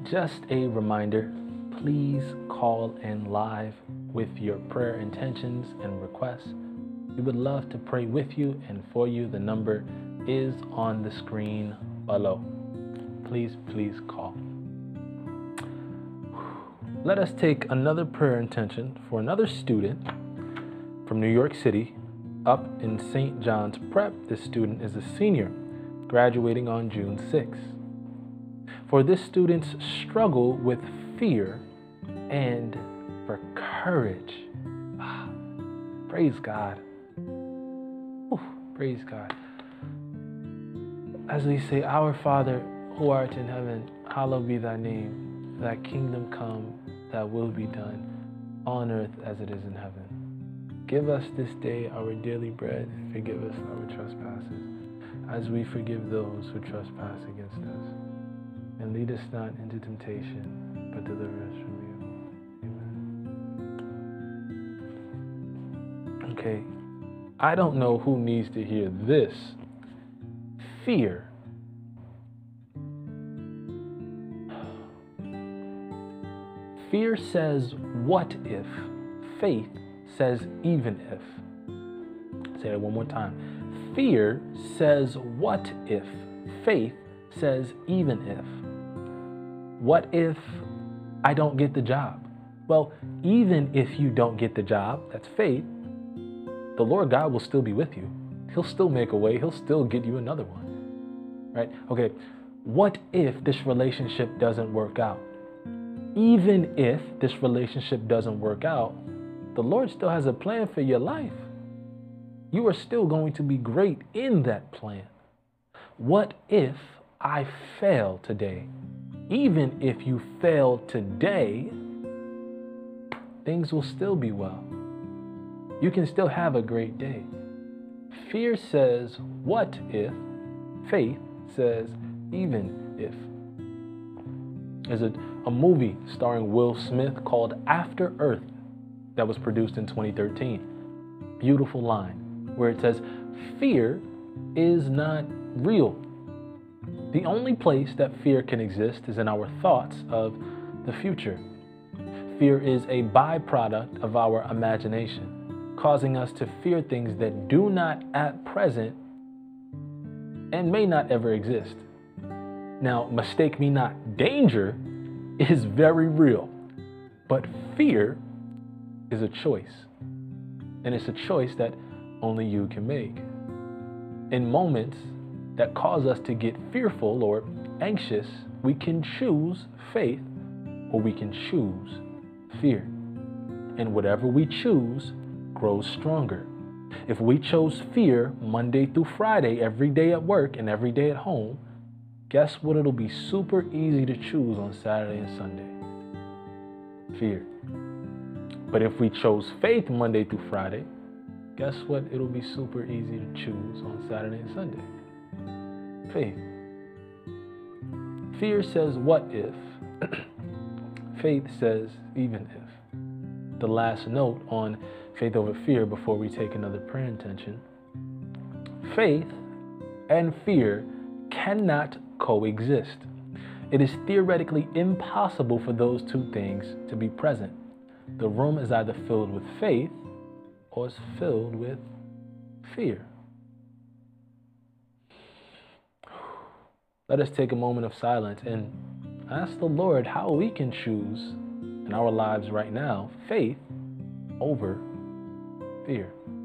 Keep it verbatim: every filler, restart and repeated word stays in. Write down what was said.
just a reminder, please call in live with your prayer intentions and requests. We would love to pray with you and for you. The number is on the screen below. Please, please call. Let us take another prayer intention for another student from New York City up in Saint John's Prep. This student is a senior, graduating on June sixth. For this student's struggle with fear and for courage. Ah, praise God. Ooh, praise God. As we say, Our Father, who art in heaven, hallowed be thy name. Thy kingdom come, thy will be done, on earth as it is in heaven. Give us this day our daily bread, and forgive us our trespasses, as we forgive those who trespass against us. And lead us not into temptation, but deliver us from evil. Amen. Okay, I don't know who needs to hear this. Fear. Fear says, what if? Faith says, even if. Say it one more time. Fear says, what if? Faith says, even if. What if I don't get the job? Well, even if you don't get the job, that's faith, the Lord God will still be with you. He'll still make a way. He'll still get you another one, right? Okay, what if this relationship doesn't work out? Even if this relationship doesn't work out, the Lord still has a plan for your life. You are still going to be great in that plan. What if I fail today? Even if you fail today, things will still be well. You can still have a great day. Fear says, what if? Faith says, even if. There's a, a movie starring Will Smith called After Earth that was produced in twenty thirteen. Beautiful line where it says, fear is not real. The only place that fear can exist is in our thoughts of the future. Fear is a byproduct of our imagination, causing us to fear things that do not at present and may not ever exist. Now, mistake me not, danger is very real, but fear is a choice. And it's a choice that only you can make. In moments that cause us to get fearful or anxious, we can choose faith or we can choose fear. And whatever we choose grows stronger. If we chose fear Monday through Friday, every day at work and every day at home, guess what it'll be super easy to choose on Saturday and Sunday? Fear. But if we chose faith Monday through Friday, guess what it'll be super easy to choose on Saturday and Sunday? Faith. Fear says, what if? Faith says, even if. The last note on faith over fear before we take another prayer intention. Faith and fear cannot coexist. It is theoretically impossible for those two things to be present. The room is either filled with faith or is filled with fear. Let us take a moment of silence and ask the Lord how we can choose in our lives right now faith over fear.